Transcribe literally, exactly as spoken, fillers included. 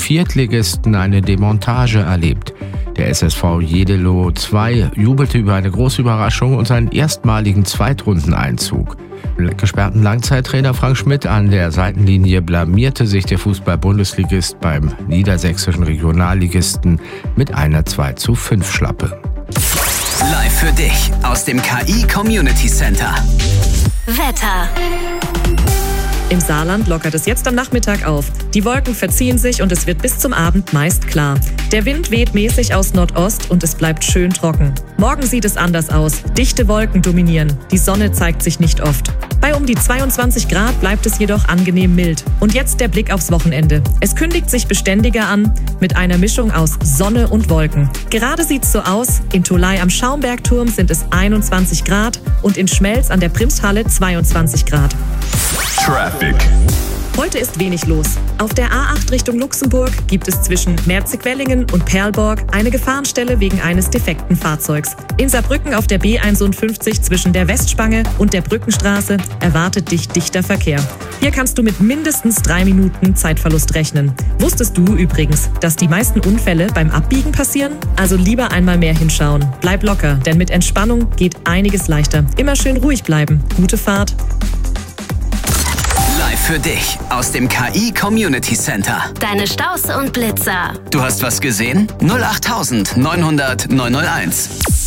Viertligisten eine Demontage erlebt. Der S S V Jeddelo zwei jubelte über eine große Überraschung und seinen erstmaligen Zweitrundeneinzug. Gesperrten Langzeittrainer Frank Schmidt an der Seitenlinie blamierte sich der Fußball-Bundesligist beim niedersächsischen Regionalligisten mit einer zwei zu fünf Schlappe. Live für dich aus dem K I Community Center. Wetter. Im Saarland lockert es jetzt am Nachmittag auf. Die Wolken verziehen sich und es wird bis zum Abend meist klar. Der Wind weht mäßig aus Nordost und es bleibt schön trocken. Morgen sieht es anders aus. Dichte Wolken dominieren. Die Sonne zeigt sich nicht oft. Bei um die zweiundzwanzig Grad bleibt es jedoch angenehm mild. Und jetzt der Blick aufs Wochenende. Es kündigt sich beständiger an, mit einer Mischung aus Sonne und Wolken. Gerade sieht's so aus, in Tholey am Schaumbergturm sind es einundzwanzig Grad und in Schmelz an der Primshalle zweiundzwanzig Grad. Traffic. Heute ist wenig los. Auf der A acht Richtung Luxemburg gibt es zwischen Merzig-Wellingen und Perlborg eine Gefahrenstelle wegen eines defekten Fahrzeugs. In Saarbrücken auf der B einundfünfzig zwischen der Westspange und der Brückenstraße erwartet dich dichter Verkehr. Hier kannst du mit mindestens drei Minuten Zeitverlust rechnen. Wusstest du übrigens, dass die meisten Unfälle beim Abbiegen passieren? Also lieber einmal mehr hinschauen. Bleib locker, denn mit Entspannung geht einiges leichter. Immer schön ruhig bleiben. Gute Fahrt. Live für dich aus dem K I Community Center. Deine Staus und Blitzer. Du hast was gesehen? null acht neunhundert neunhunderteins.